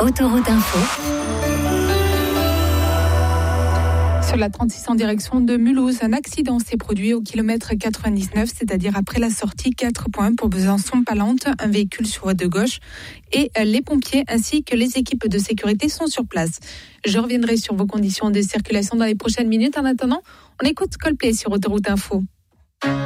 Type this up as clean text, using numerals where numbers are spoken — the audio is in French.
Autoroute Info. Sur la 36 en direction de Mulhouse, un accident s'est produit au kilomètre 99, c'est-à-dire après la sortie 4 points pour Besançon-Palente. Un véhicule sur voie de gauche et les pompiers ainsi que les équipes de sécurité sont sur place. Je reviendrai sur vos conditions de circulation dans les prochaines minutes. En attendant, on écoute Coldplay sur Autoroute Info.